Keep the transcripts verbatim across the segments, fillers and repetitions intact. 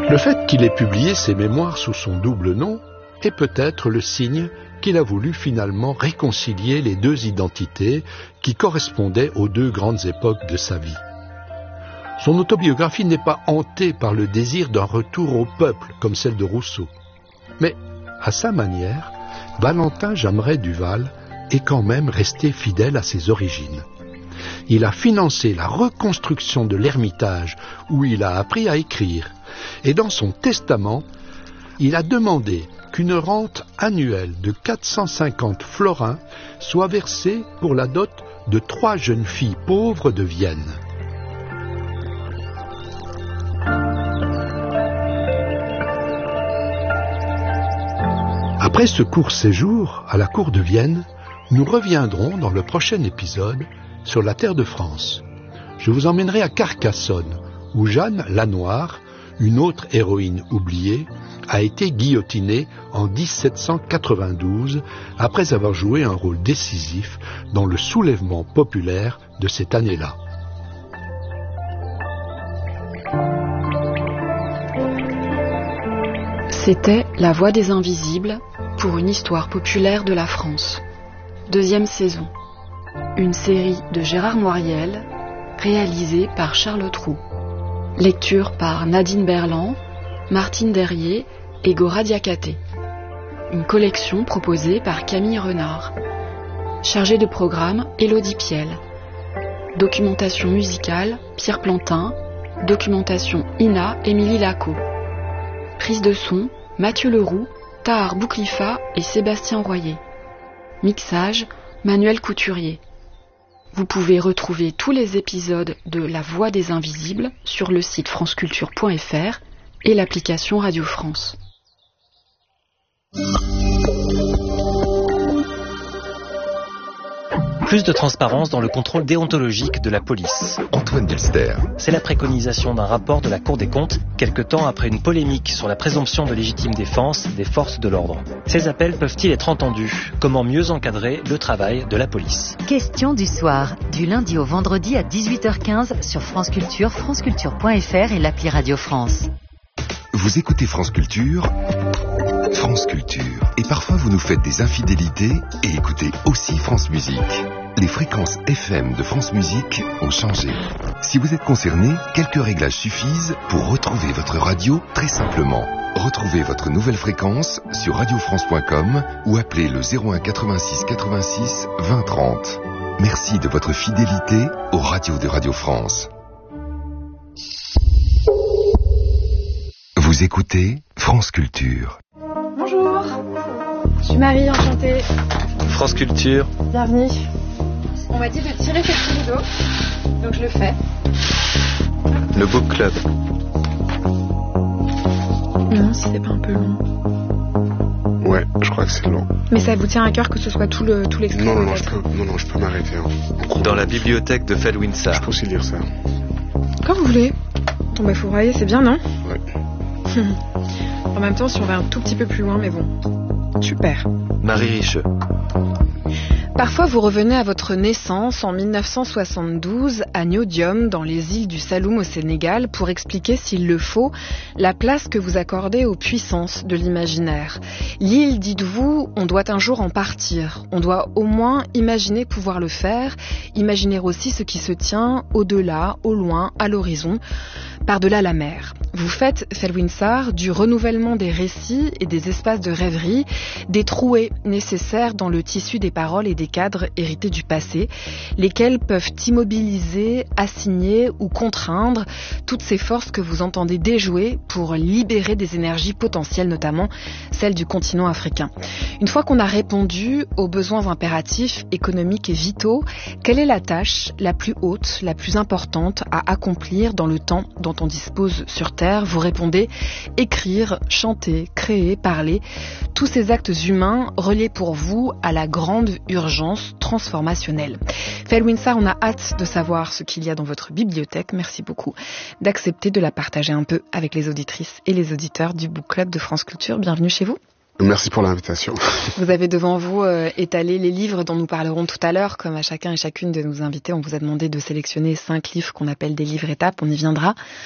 Le fait qu'il ait publié ses mémoires sous son double nom est peut-être le signe qu'il a voulu finalement réconcilier les deux identités qui correspondaient aux deux grandes époques de sa vie. Son autobiographie n'est pas hantée par le désir d'un retour au peuple comme celle de Rousseau. Mais, à sa manière, Valentin Jameray Duval est quand même resté fidèle à ses origines. Il a financé la reconstruction de l'Ermitage où il a appris à écrire. Et dans son testament, il a demandé qu'une rente annuelle de quatre cent cinquante florins soit versée pour la dot de trois jeunes filles pauvres de Vienne. Après ce court séjour à la cour de Vienne, nous reviendrons dans le prochain épisode sur la terre de France. Je vous emmènerai à Carcassonne, où Jeanne Lanoire, une autre héroïne oubliée, a été guillotinée en dix-sept cent quatre-vingt-douze après avoir joué un rôle décisif dans le soulèvement populaire de cette année-là. C'était La Voix des Invisibles pour une histoire populaire de la France. Deuxième saison. Une série de Gérard Noiriel, réalisée par Charles Trou. Lecture par Nadine Berland, Martine Derrier et Gora Diakhaté. Une collection proposée par Camille Renard. Chargée de programme, Élodie Piel. Documentation musicale, Pierre Plantin. Documentation I N A, Émilie Lacot. Prise de son, Mathieu Leroux, Tahar Bouklifa et Sébastien Royer. Mixage, Manuel Couturier. Vous pouvez retrouver tous les épisodes de La Voix des Invisibles sur le site franceculture point f r et l'application Radio France. Plus de transparence dans le contrôle déontologique de la police. Antoine Delster. C'est la préconisation d'un rapport de la Cour des comptes, quelque temps après une polémique sur la présomption de légitime défense des forces de l'ordre. Ces appels peuvent-ils être entendus? Comment mieux encadrer le travail de la police? Question du soir, du lundi au vendredi à dix-huit heures quinze sur France Culture, franceculture point f r et l'appli Radio France. Vous écoutez France Culture, France Culture. Et parfois vous nous faites des infidélités et écoutez aussi France Musique. Les fréquences F M de France Musique ont changé. Si vous êtes concerné, quelques réglages suffisent pour retrouver votre radio très simplement. Retrouvez votre nouvelle fréquence sur radio france point com ou appelez le zéro un quatre-vingt-six quatre-vingt-six vingt trente. Merci de votre fidélité aux radios de Radio France. Vous écoutez France Culture. Bonjour, je suis Marie, enchantée. France Culture. Bienvenue. On m'a dit de tirer ce petit rideau, donc je le fais. Le Book Club. Non, si c'est pas un peu long. Ouais, je crois que c'est long. Mais ça vous tient à cœur que ce soit tout le tout l'extrait? Non, non, non, je peux, non, non, je peux m'arrêter. Hein. Dans la bibliothèque de Felwinsar. Je peux aussi lire ça. Quand vous voulez. Bon bah faut brailler, c'est bien, non? Ouais. En même temps, si on va un tout petit peu plus loin, mais bon. Super. Marie Richeux. Parfois, vous revenez à votre naissance en mille neuf cent soixante-douze à Nyodium, dans les îles du Saloum au Sénégal, pour expliquer, s'il le faut, la place que vous accordez aux puissances de l'imaginaire. L'île, dites-vous, on doit un jour en partir. On doit au moins imaginer pouvoir le faire, imaginer aussi ce qui se tient au-delà, au loin, à l'horizon, par-delà la mer. Vous faites, Felwinsar, du renouvellement des récits et des espaces de rêverie, des trouées nécessaires dans le tissu des paroles et des cadres hérités du passé, lesquels peuvent immobiliser, assigner ou contraindre toutes ces forces que vous entendez déjouer pour libérer des énergies potentielles, notamment celles du continent africain. Une fois qu'on a répondu aux besoins impératifs, économiques et vitaux, quelle est la tâche la plus haute, la plus importante à accomplir dans le temps dont on dispose sur Terre? Vous répondez écrire, chanter, créer, parler, tous ces actes humains reliés pour vous à la grande urgence transformationnelle. Felwinsar, on a hâte de savoir ce qu'il y a dans votre bibliothèque. Merci beaucoup d'accepter de la partager un peu avec les auditrices et les auditeurs du Book Club de France Culture. Bienvenue chez vous. Merci pour l'invitation. Vous avez devant vous euh, étalé les livres dont nous parlerons tout à l'heure. Comme à chacun et chacune de nos invités, on vous a demandé de sélectionner cinq livres qu'on appelle des livres étapes. On y viendra.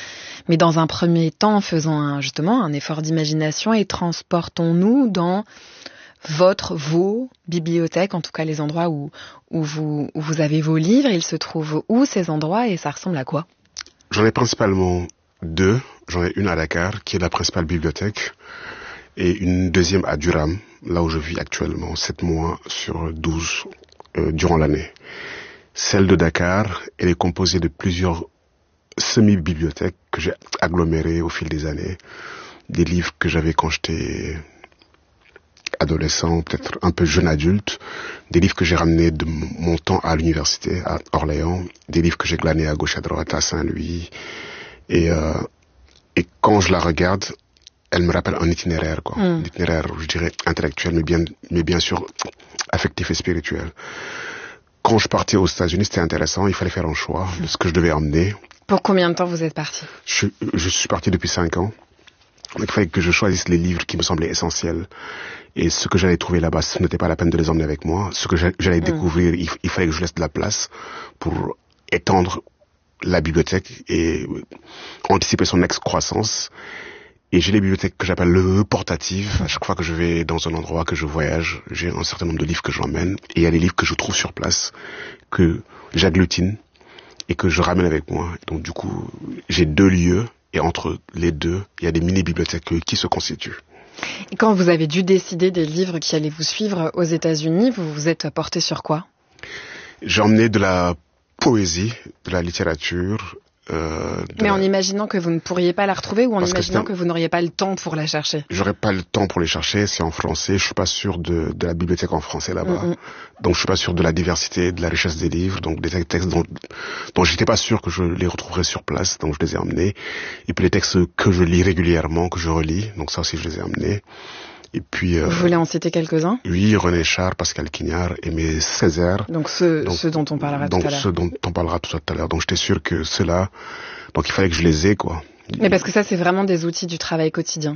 Mais dans un premier temps, faisons un, justement un effort d'imagination et transportons-nous dans votre, vos bibliothèques, en tout cas les endroits où, où, vous, où vous avez vos livres. Ils se trouvent où ces endroits et ça ressemble à quoi? J'en ai principalement deux. J'en ai une à Dakar, qui est la principale bibliothèque, et une deuxième à Durham, là où je vis actuellement, sept mois sur douze euh, durant l'année. Celle de Dakar, elle est composée de plusieurs semi-bibliothèques que j'ai agglomérées au fil des années. Des livres que j'avais quand j'étais adolescent, peut-être un peu jeune adulte. Des livres que j'ai ramenés de mon temps à l'université, à Orléans. Des livres que j'ai glanés à gauche à droite, à Saint-Louis. Et, euh, et quand je la regarde, elle me rappelle un itinéraire, quoi. Mm. Un itinéraire, je dirais, intellectuel, mais bien, mais bien sûr affectif et spirituel. Quand je partais aux États-Unis, c'était intéressant. Il fallait faire un choix de ce que je devais emmener. Pour combien de temps vous êtes parti? je, je suis parti depuis cinq ans. Donc, il fallait que je choisisse les livres qui me semblaient essentiels. Et ce que j'allais trouver là-bas, ce n'était pas la peine de les emmener avec moi. Ce que j'allais mmh. découvrir, il, il fallait que je laisse de la place pour étendre la bibliothèque et anticiper son excroissance. Et j'ai les bibliothèques que j'appelle le portatives. À chaque fois que je vais dans un endroit, que je voyage, j'ai un certain nombre de livres que j'emmène. Et il y a des livres que je trouve sur place, que j'agglutine et que je ramène avec moi. Donc du coup, j'ai deux lieux. Et entre les deux, il y a des mini-bibliothèques qui se constituent. Et quand vous avez dû décider des livres qui allaient vous suivre aux États-Unis, vous vous êtes porté sur quoi? J'ai emmené de la poésie, de la littérature. Euh, Mais la... en imaginant que vous ne pourriez pas la retrouver ou en Parce imaginant que, que vous n'auriez pas le temps pour la chercher? J'aurais pas le temps pour les chercher, c'est en français. Je suis pas sûr de, de la bibliothèque en français là-bas. Mm-hmm. Donc je suis pas sûr de la diversité, de la richesse des livres. Donc des textes dont, dont j'étais pas sûr que je les retrouverais sur place, donc je les ai emmenés. Et puis les textes que je lis régulièrement, que je relis, donc ça aussi je les ai emmenés. Et puis, euh, vous voulez en citer quelques-uns? Oui, René Char, Pascal Quignard, Aimé Césaire. Donc ceux, donc, ceux dont on parlera tout à l'heure. Donc ceux dont on parlera tout à l'heure. Donc j'étais sûr que ceux-là, donc il fallait que je les ai, quoi. Mais parce que ça, c'est vraiment des outils du travail quotidien.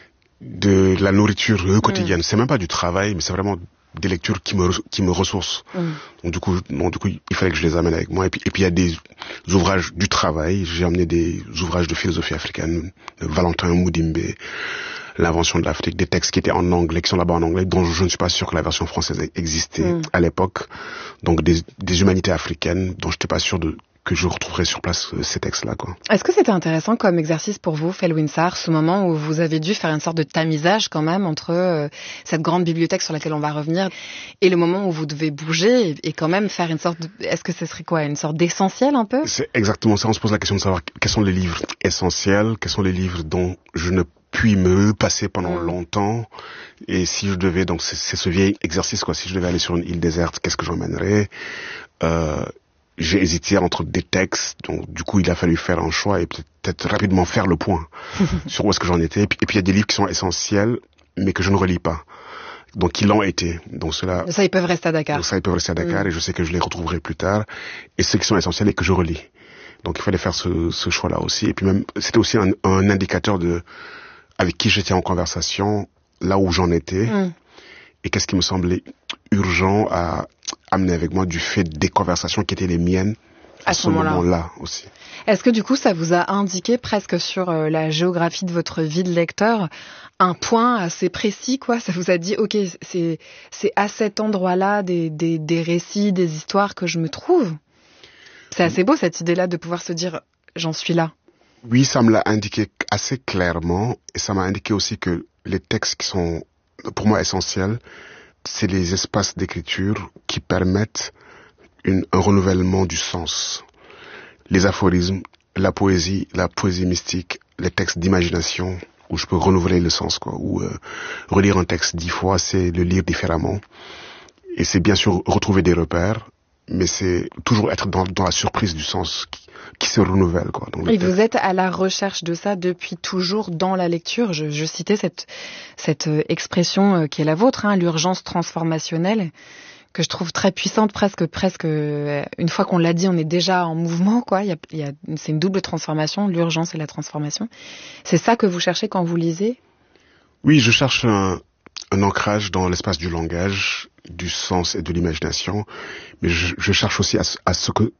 De la nourriture quotidienne. Mmh. C'est même pas du travail, mais c'est vraiment des lectures qui me qui me ressourcent. Mmh. Donc du coup, donc du coup, il fallait que je les amène avec moi. Et puis et puis il y a des ouvrages du travail. J'ai amené des ouvrages de philosophie africaine, de Valentin Moudimbe. L'invention de l'Afrique, des textes qui étaient en anglais, qui sont là-bas en anglais, dont je ne suis pas sûr que la version française existait mmh. à l'époque. Donc des, des humanités africaines, dont je n'étais pas sûr de, que je retrouverais sur place euh, ces textes-là, quoi. Est-ce que c'était intéressant comme exercice pour vous, Felwinsar, ce moment où vous avez dû faire une sorte de tamisage quand même entre euh, cette grande bibliothèque sur laquelle on va revenir et le moment où vous devez bouger et, et quand même faire une sorte de... Est-ce que ce serait quoi, une sorte d'essentiel un peu? C'est exactement ça. On se pose la question de savoir quels sont les livres essentiels, quels sont les livres dont je ne puis me passer pendant mmh. longtemps. Et si je devais, donc c'est, c'est ce vieil exercice, quoi. Si je devais aller sur une île déserte, qu'est-ce que j'emmènerais? Euh, j'ai hésité entre des textes, donc du coup il a fallu faire un choix et peut-être rapidement faire le point sur où est-ce que j'en étais. Et puis, et puis il y a des livres qui sont essentiels, mais que je ne relis pas. Donc ils l'ont été. Donc cela. Ça, ils peuvent rester à Dakar. Donc ça, ils peuvent rester à Dakar mmh. et je sais que je les retrouverai plus tard. Et ceux qui sont essentiels et que je relis. Donc il fallait faire ce, ce choix-là aussi. Et puis même, c'était aussi un, un indicateur de avec qui j'étais en conversation, là où j'en étais, mmh. et qu'est-ce qui me semblait urgent à amener avec moi du fait des conversations qui étaient les miennes à, à ce moment-là. moment-là aussi. Est-ce que du coup, ça vous a indiqué presque sur euh, la géographie de votre vie de lecteur un point assez précis, quoi? Ça vous a dit, ok, c'est, c'est à cet endroit-là des, des, des récits, des histoires que je me trouve? C'est assez beau cette idée-là de pouvoir se dire, j'en suis là. Oui, ça me l'a indiqué assez clairement et ça m'a indiqué aussi que les textes qui sont pour moi essentiels, c'est les espaces d'écriture qui permettent une, un renouvellement du sens. Les aphorismes, la poésie, la poésie mystique, les textes d'imagination où je peux renouveler le sens, quoi. Ou euh, relire un texte dix fois, c'est le lire différemment. Et c'est bien sûr retrouver des repères, mais c'est toujours être dans, dans la surprise du sens qui, qui se renouvelle, quoi. Donc, et vous êtes à la recherche de ça depuis toujours dans la lecture. Je, je citais cette, cette expression qui est la vôtre, hein, l'urgence transformationnelle, que je trouve très puissante, presque, presque. Une fois qu'on l'a dit, on est déjà en mouvement, quoi. Il y a, il y a, c'est une double transformation, l'urgence et la transformation. C'est ça que vous cherchez quand vous lisez? Oui, je cherche un, un ancrage dans l'espace du langage, du sens et de l'imagination, mais je, je cherche aussi à, à ce que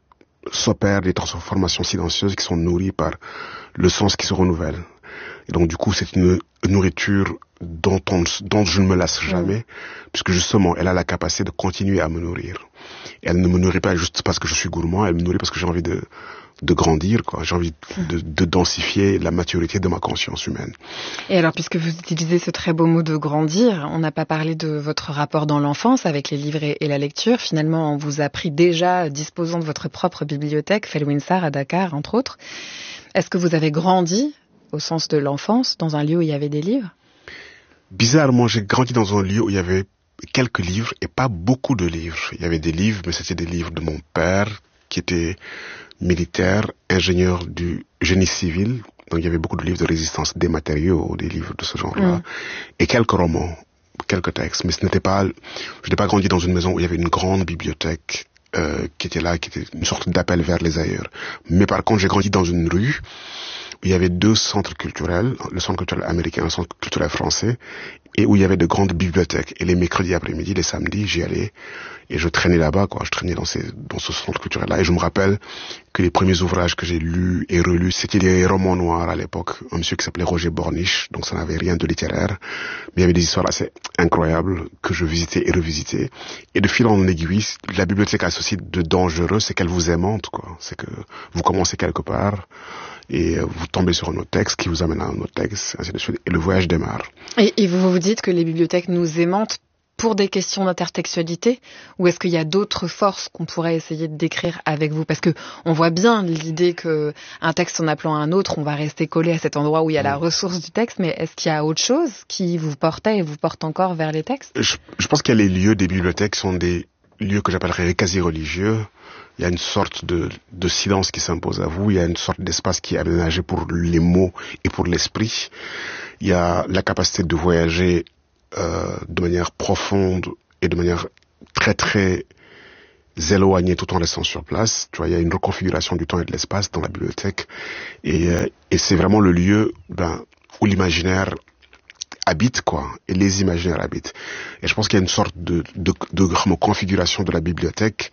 s'opèrent des transformations silencieuses qui sont nourries par le sens qui se renouvelle. Et donc du coup, c'est une nourriture dont, on, dont je ne me lasse jamais, mmh. puisque justement, elle a la capacité de continuer à me nourrir. Et elle ne me nourrit pas juste parce que je suis gourmand, elle me nourrit parce que j'ai envie de, de grandir, quoi. J'ai envie de, de densifier la maturité de ma conscience humaine. Et alors, puisque vous utilisez ce très beau mot de grandir, on n'a pas parlé de votre rapport dans l'enfance avec les livres et, et la lecture. Finalement, on vous a pris déjà disposant de votre propre bibliothèque, Felwinsar à Dakar, entre autres. Est-ce que vous avez grandi au sens de l'enfance, dans un lieu où il y avait des livres? Bizarrement, j'ai grandi dans un lieu où il y avait quelques livres et pas beaucoup de livres. Il y avait des livres, mais c'était des livres de mon père, qui était militaire, ingénieur du génie civil. Donc il y avait beaucoup de livres de résistance des matériaux, des livres de ce genre-là. Mmh. Et quelques romans, quelques textes. Mais ce n'était pas, je n'ai pas grandi dans une maison où il y avait une grande bibliothèque euh, qui était là, qui était une sorte d'appel vers les ailleurs. Mais par contre, j'ai grandi dans une rue où il y avait deux centres culturels, le centre culturel américain et le centre culturel français, et où il y avait de grandes bibliothèques. Et les mercredis après-midi, les samedis, j'y allais et je traînais là-bas, quoi. Je traînais dans, ces, dans ce centre culturel-là. Et je me rappelle que les premiers ouvrages que j'ai lus et relus, c'était des romans noirs à l'époque. Un monsieur qui s'appelait Roger Borniche, donc ça n'avait rien de littéraire. Mais il y avait des histoires assez incroyables que je visitais et revisitais. Et de fil en aiguille, la bibliothèque a ceci de dangereux, c'est qu'elle vous aimante, quoi. C'est que vous commencez quelque part et vous tombez sur un autre texte qui vous amène à un autre texte, ainsi de suite, et le voyage démarre. Et, et vous vous dites que les bibliothèques nous aimantent pour des questions d'intertextualité, ou est-ce qu'il y a d'autres forces qu'on pourrait essayer de décrire avec vous? Parce que on voit bien l'idée que un texte en appelant un autre, on va rester collé à cet endroit où il y a la ressource du texte, mais est-ce qu'il y a autre chose qui vous portait et vous porte encore vers les textes? Je, je pense que les lieux des bibliothèques sont des lieux que j'appellerais quasi religieux. Il y a une sorte de, de silence qui s'impose à vous. Il y a une sorte d'espace qui est aménagé pour les mots et pour l'esprit. Il y a la capacité de voyager euh, de manière profonde et de manière très très éloignée tout en restant sur place. Tu vois, il y a une reconfiguration du temps et de l'espace dans la bibliothèque. Et, euh, et c'est vraiment le lieu ben, où l'imaginaire habite, quoi, et les imaginaires habitent. Et je pense qu'il y a une sorte de, de, de, de configuration de la bibliothèque.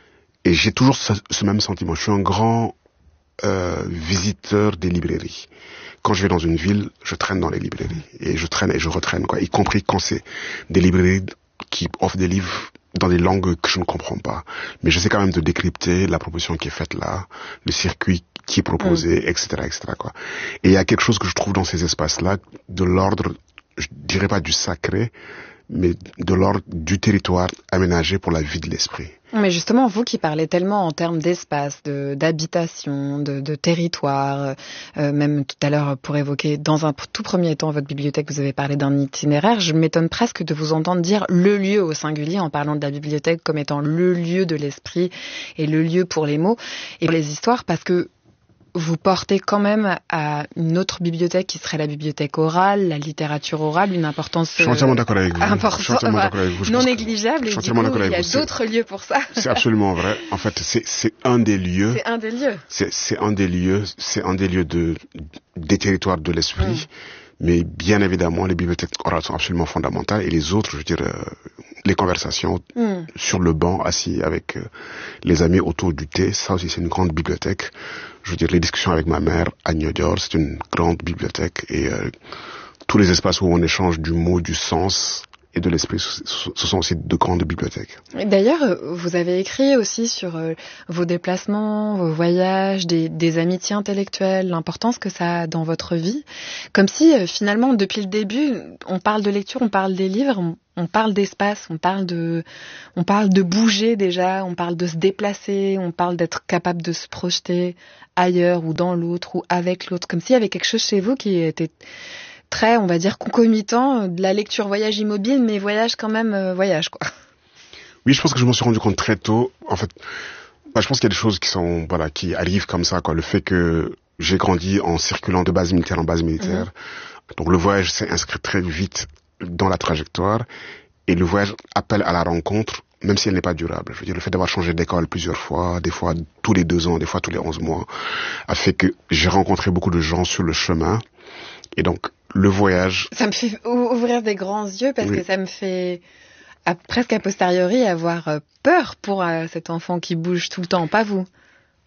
Et j'ai toujours ce, ce même sentiment. Je suis un grand euh, visiteur des librairies. Quand je vais dans une ville, je traîne dans les librairies. Et je traîne et je retraîne, quoi. Y compris quand c'est des librairies qui offrent des livres dans des langues que je ne comprends pas. Mais j'essaie quand même de décrypter la proposition qui est faite là, le circuit qui est proposé, mmh. et cetera, et cetera, quoi. Et il y a quelque chose que je trouve dans ces espaces-là, de l'ordre, je dirais pas du sacré, mais de l'ordre du territoire aménagé pour la vie de l'esprit. Mais justement, vous qui parlez tellement en termes d'espace, de, d'habitation, de, de territoire, euh, même tout à l'heure pour évoquer, dans un tout premier temps, votre bibliothèque, vous avez parlé d'un itinéraire, je m'étonne presque de vous entendre dire le lieu au singulier en parlant de la bibliothèque comme étant le lieu de l'esprit et le lieu pour les mots et pour les histoires, parce que vous portez quand même à une autre bibliothèque qui serait la bibliothèque orale, la littérature orale, une importance je suis entièrement d'accord avec vous. Important, je suis entièrement d'accord avec vous. non négligeable. Je suis et du coup, d'accord il y a vous. d'autres c'est, lieux pour ça. C'est absolument vrai. En fait, c'est, c'est un des lieux. C'est un des lieux. C'est, c'est un des lieux. C'est un des lieux de des territoires de l'esprit. Mm. Mais bien évidemment, les bibliothèques orales sont absolument fondamentales et les autres, je veux dire, euh, les conversations mm. sur le banc, assis avec euh, les amis autour du thé, ça aussi c'est une grande bibliothèque. Je veux dire, les discussions avec ma mère à Niodior, c'est une grande bibliothèque et euh, tous les espaces où on échange du mot, du sens et de l'esprit, ce sont aussi de grandes bibliothèques. D'ailleurs, vous avez écrit aussi sur euh, vos déplacements, vos voyages, des, des amitiés intellectuelles, l'importance que ça a dans votre vie. Comme si, euh, finalement, depuis le début, on parle de lecture, on parle des livres, on, on parle d'espace, on parle de, on parle de bouger déjà, on parle de se déplacer, on parle d'être capable de se projeter ailleurs ou dans l'autre ou avec l'autre. Comme s'il y avait quelque chose chez vous qui était très, on va dire, concomitant de la lecture voyage immobile, mais voyage quand même, euh, voyage, quoi. Oui, je pense que je m'en suis rendu compte très tôt. En fait, bah, je pense qu'il y a des choses qui sont, voilà, qui arrivent comme ça, quoi. Le fait que j'ai grandi en circulant de base militaire en base militaire. Mm-hmm. Donc le voyage s'est inscrit très vite dans la trajectoire. Et le voyage appelle à la rencontre, même si elle n'est pas durable. Je veux dire, le fait d'avoir changé d'école plusieurs fois, des fois tous les deux ans, des fois tous les onze mois, a fait que j'ai rencontré beaucoup de gens sur le chemin. Et donc, le voyage... Ça me fait ouvrir des grands yeux parce oui. que ça me fait à, presque a posteriori avoir peur pour euh, cet enfant qui bouge tout le temps, pas vous.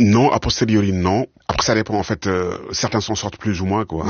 Non, a posteriori, non. Après, ça dépend, en fait, euh, certains s'en sortent plus ou moins, quoi.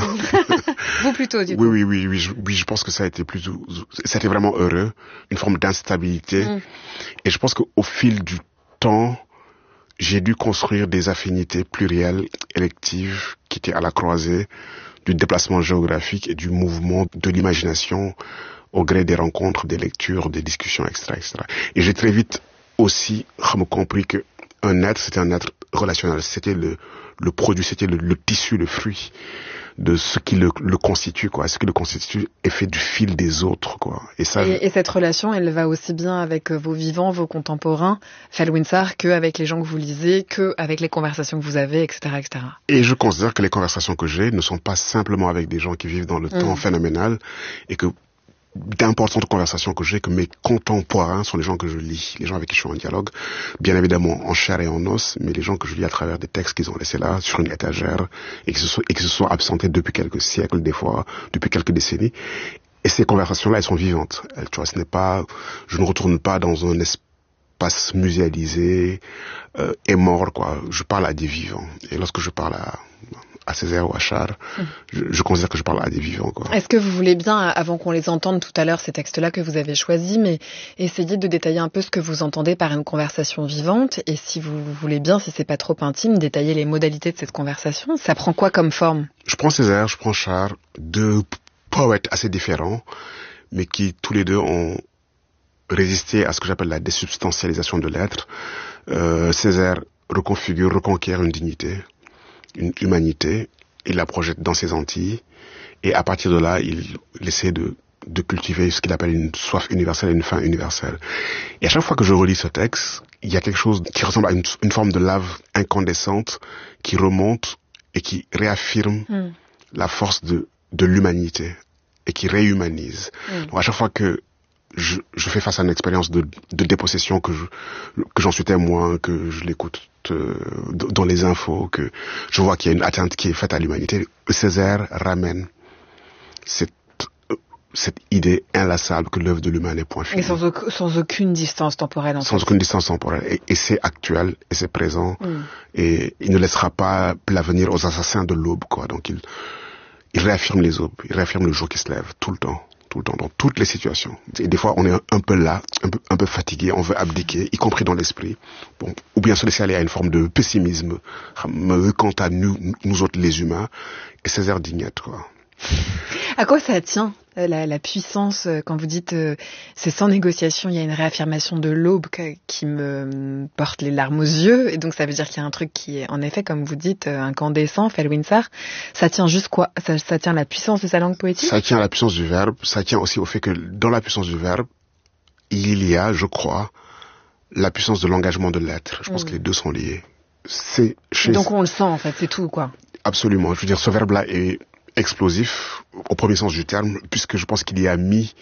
Vous plutôt, du coup. Oui, oui, oui, oui, je, oui, je pense que ça a été plus, c'était vraiment heureux, une forme d'instabilité. Mm. Et je pense qu'au fil du temps, j'ai dû construire des affinités plurielles, électives, qui étaient à la croisée du déplacement géographique et du mouvement de l'imagination au gré des rencontres, des lectures, des discussions, et cetera, et cetera. Et j'ai très vite aussi compris que un être, c'était un être relationnel, c'était le, le produit, c'était le, le tissu, le fruit de ce qui le, le constitue, quoi. Ce qui le constitue est fait du fil des autres, quoi. Et ça. Et, et cette relation, elle va aussi bien avec vos vivants, vos contemporains, Felwinsar, que avec les gens que vous lisez, que avec les conversations que vous avez, et cetera, et cetera. Et je considère que les conversations que j'ai ne sont pas simplement avec des gens qui vivent dans le mmh. temps phénoménal, et que d'importantes conversations que j'ai, que mes contemporains sont les gens que je lis, les gens avec qui je suis en dialogue, bien évidemment en chair et en os, mais les gens que je lis à travers des textes qu'ils ont laissés là, sur une étagère, et qui se sont, et qui se sont absentés depuis quelques siècles, des fois, depuis quelques décennies. Et ces conversations-là, elles sont vivantes. Elles, tu vois, ce n'est pas, je ne retourne pas dans un espace muséalisé, euh, et mort, quoi. Je parle à des vivants. Et lorsque je parle à, à Césaire ou à Charles, mmh. je, je considère que je parle à des vivants, quoi. Est-ce que vous voulez bien, avant qu'on les entende tout à l'heure, ces textes-là que vous avez choisis, mais essayer de détailler un peu ce que vous entendez par une conversation vivante, et si vous voulez bien, si c'est pas trop intime, détailler les modalités de cette conversation. Ça prend quoi comme forme? Je prends Césaire, je prends Charles, deux poètes assez différents, mais qui tous les deux ont résisté à ce que j'appelle la désubstantialisation de l'être. Euh, Césaire reconfigure, reconquiert une dignité, une humanité, il la projette dans ses Antilles, et à partir de là, il, il essaie de, de cultiver ce qu'il appelle une soif universelle et une faim universelle. Et à chaque fois que je relis ce texte, il y a quelque chose qui ressemble à une, une forme de lave incandescente qui remonte et qui réaffirme mm. la force de, de l'humanité et qui réhumanise. Mm. Donc à chaque fois que je, je fais face à une expérience de, de dépossession, que je, que j'en suis témoin, que je l'écoute euh, dans les infos, que je vois qu'il y a une atteinte qui est faite à l'humanité, Césaire ramène cette, cette idée inlassable que l'œuvre de l'humain n'est point finie. Et sans, au, sans aucune distance temporelle. En sans fait. aucune distance temporelle. Et, et c'est actuel, et c'est présent, mm. et il ne laissera pas l'avenir aux assassins de l'aube, quoi. Donc il, il réaffirme les aubes, il réaffirme le jour qui se lève, tout le temps. tout le temps, dans toutes les situations. Et des fois, on est un peu là, un peu, un peu fatigué, on veut abdiquer, y compris dans l'esprit. Bon, ou bien se laisser aller à une forme de pessimisme quant à nous, nous autres les humains, et Césaire Dignette, quoi. À quoi ça tient, la, la puissance, quand vous dites euh, c'est sans négociation, il y a une réaffirmation de l'aube qui me porte les larmes aux yeux, et donc ça veut dire qu'il y a un truc qui est, en effet, comme vous dites, incandescent, Felwinsar. Ça tient juste quoi? ça, ça tient à la puissance de sa langue poétique? Ça tient à la puissance du verbe, ça tient aussi au fait que dans la puissance du verbe, il y a, je crois, la puissance de l'engagement de l'être. Je pense mmh. que les deux sont liés. C'est chez... Donc on le sent, en fait, c'est tout, quoi. Absolument. Je veux dire, ce verbe-là est explosif, au premier sens du terme, puisque je pense qu'il y a mis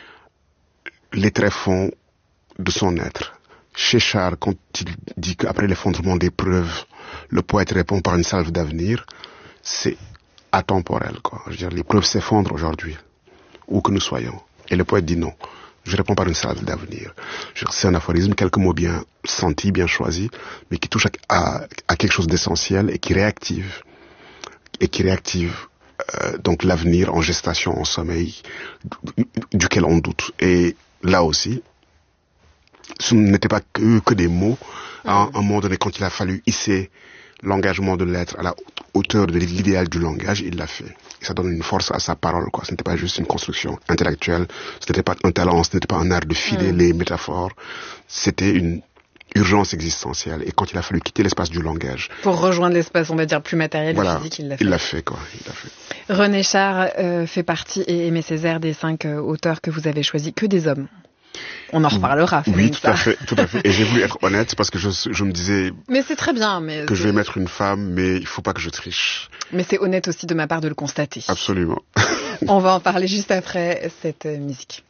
les tréfonds de son être. Chez Charles, quand il dit qu'après l'effondrement des preuves, le poète répond par une salve d'avenir, c'est atemporel, quoi. Je veux dire, les preuves s'effondrent aujourd'hui, où que nous soyons. Et le poète dit non. Je réponds par une salve d'avenir. C'est un aphorisme, quelques mots bien sentis, bien choisis, mais qui touche à, à quelque chose d'essentiel et qui réactive, et qui réactive Euh, donc l'avenir en gestation, en sommeil, duquel on doute. Et là aussi, ce n'était pas que, que des mots. À un, un moment donné, quand il a fallu hisser l'engagement de l'être à la hauteur de l'idéal du langage, il l'a fait. Et ça donne une force à sa parole, quoi. Ce n'était pas juste une construction intellectuelle, ce n'était pas un talent, ce n'était pas un art de filer mmh. les métaphores. C'était une urgence existentielle. Et quand il a fallu quitter l'espace du langage, pour rejoindre l'espace, on va dire, plus matériel et voilà, physique, il l'a fait. Il l'a fait, quoi. Il l'a fait. René Char euh, fait partie, et Aimé Césaire, des cinq euh, auteurs que vous avez choisis. Que des hommes. On en reparlera. Oui, tout à fait, tout à fait. Et j'ai voulu être honnête parce que je, je me disais. Mais c'est très bien, mais. Que je vais mettre une femme, mais il faut pas que je triche. Mais c'est honnête aussi de ma part de le constater. Absolument. On va en parler juste après cette musique.